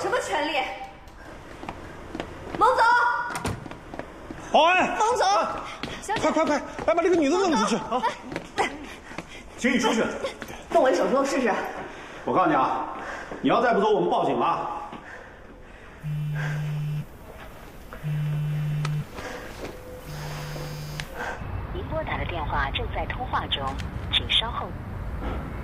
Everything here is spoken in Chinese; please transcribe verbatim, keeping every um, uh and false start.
什么权利？孟总， 保安， 孟总，小快快快，来把这个女的弄出去啊！ 请你出去。 动我一手指头试试。 我告诉你啊，你要再不走，我们报警了啊！ 您拨打的电话正在通话中，请稍后。